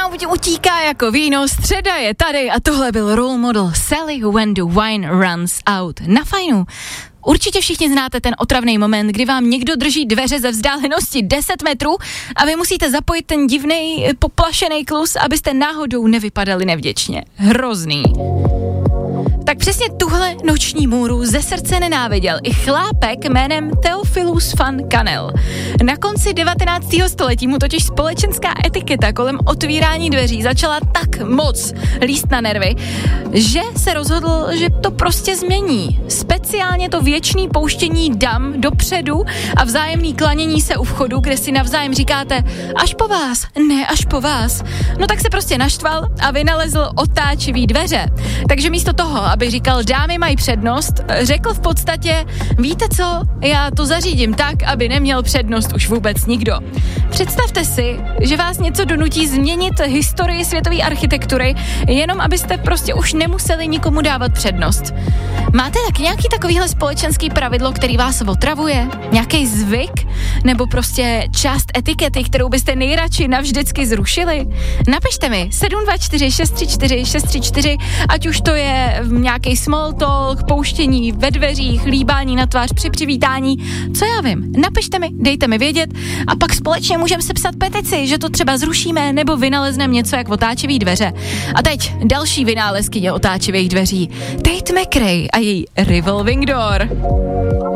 utíká jako víno, středa je tady a tohle byl role model Sally When the Wine Runs Out. Na Fajnu. Určitě všichni znáte ten otravný moment, kdy vám někdo drží dveře ze vzdálenosti 10 metrů a vy musíte zapojit ten divnej poplašený klus, abyste náhodou nevypadali nevděčně. Hrozný. Tak přesně tuhle noční můru ze srdce nenáviděl i chlápek jménem Theophilus van Kannel. Na konci 19. století mu totiž společenská etiketa kolem otvírání dveří začala tak moc líst na nervy, že se rozhodl, že to prostě změní. Speciálně to věčný pouštění dam dopředu a vzájemný klanění se u vchodu, kde si navzájem říkáte až po vás, ne až po vás. No tak se prostě naštval a vynalezl otáčivý dveře. Takže místo toho, aby říkal, dámy mají přednost, řekl v podstatě, víte co, já to zařídím tak, aby neměl přednost už vůbec nikdo. Představte si, že vás něco donutí změnit historii světové architektury, jenom abyste prostě už nemuseli nikomu dávat přednost. Máte tak nějaký takovýhle společenský pravidlo, který vás otravuje? Nějaký zvyk? Nebo prostě část etikety, kterou byste nejradši navždycky zrušili? Napište mi 724 634 634, ať už to je nějaký small talk, pouštění ve dveřích, líbání na tvář při přivítání, co já vím. Napište mi, dejte mi vědět a pak společně můžeme sepsat petici, že to třeba zrušíme nebo vynalezneme něco jak otáčivý dveře. A teď další vynálezkyně otáčivých dveří. Tate McRae a její Revolving Door.